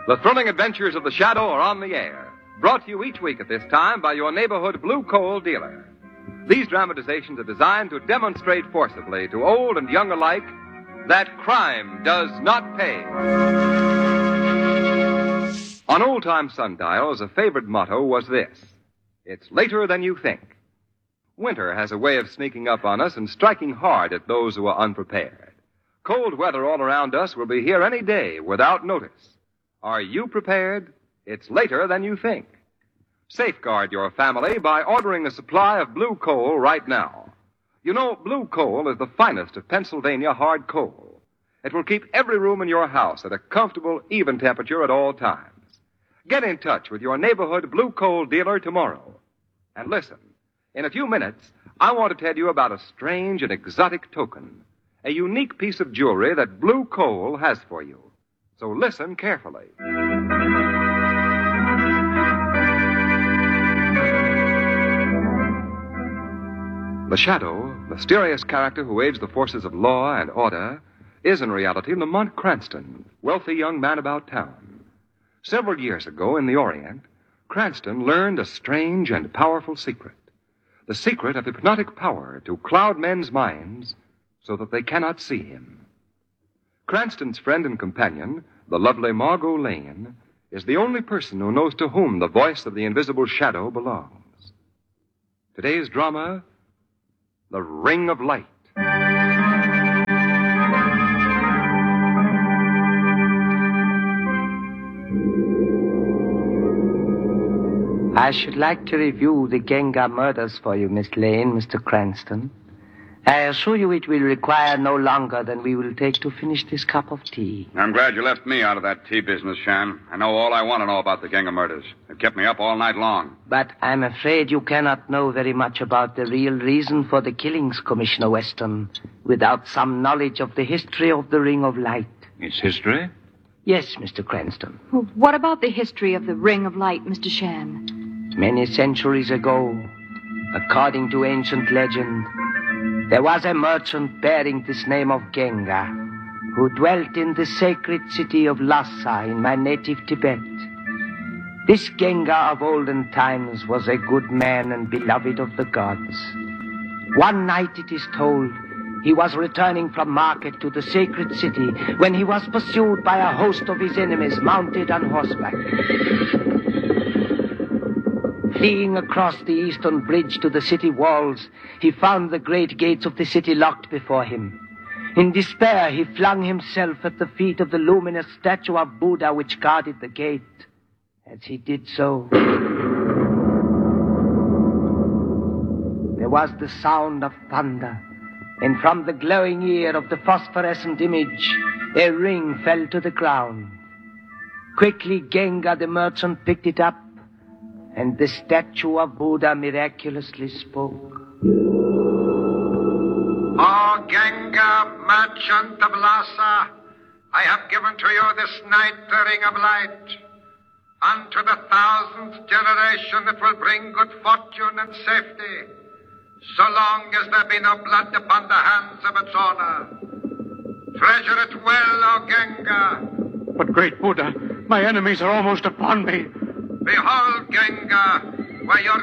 The thrilling adventures of the Shadow are on the air, brought to you each week at this time by your neighborhood Blue Coal dealer. These dramatizations are designed to demonstrate forcibly to old and young alike that crime does not pay. On old-time sundials, a favorite motto was this: "It's later than you think." Winter has a way of sneaking up on us and striking hard at those who are unprepared. Cold weather all around us will be here any day without notice. Are you prepared? It's later than you think. Safeguard your family by ordering a supply of Blue Coal right now. You know, Blue Coal is the finest of Pennsylvania hard coal. It will keep every room in your house at a comfortable, even temperature at all times. Get in touch with your neighborhood Blue Coal dealer tomorrow. And listen, in a few minutes, I want to tell you about a strange and exotic token, a unique piece of jewelry that Blue Coal has for you. So listen carefully. The Shadow, mysterious character who aids the forces of law and order, is in reality Lamont Cranston, wealthy young man about town. Several years ago in the Orient, Cranston learned a strange and powerful secret. The secret of hypnotic power to cloud men's minds so that they cannot see him. Cranston's friend and companion, the lovely Margot Lane, is the only person who knows to whom the voice of the invisible Shadow belongs. Today's drama, The Ring of Light. I should like to review the Genga murders for you, Miss Lane, Mr. Cranston. I assure you it will require no longer than we will take to finish this cup of tea. I'm glad you left me out of that tea business, Shan. I know all I want to know about the Genga murders. It kept me up all night long. But I'm afraid you cannot know very much about the real reason for the killings, Commissioner Weston, without some knowledge of the history of the Ring of Light. Its history? Yes, Mr. Cranston. Well, what about the history of the Ring of Light, Mr. Shan? Many centuries ago, according to ancient legend, there was a merchant bearing this name of Genga, who dwelt in the sacred city of Lhasa in my native Tibet. This Genga of olden times was a good man and beloved of the gods. One night, it is told, he was returning from market to the sacred city when he was pursued by a host of his enemies mounted on horseback. Fleeing across the eastern bridge to the city walls, he found the great gates of the city locked before him. In despair, he flung himself at the feet of the luminous statue of Buddha which guarded the gate. As he did so, there was the sound of thunder, and from the glowing ear of the phosphorescent image, a ring fell to the ground. Quickly, Genga the merchant picked it up, and the statue of Buddha miraculously spoke. O Genga, merchant of Lhasa, I have given to you this night the Ring of Light. Unto the 1000th generation it will bring good fortune and safety, so long as there be no blood upon the hands of its owner. Treasure it well, O Genga. But, great Buddha, my enemies are almost upon me. Behold, Genga, where your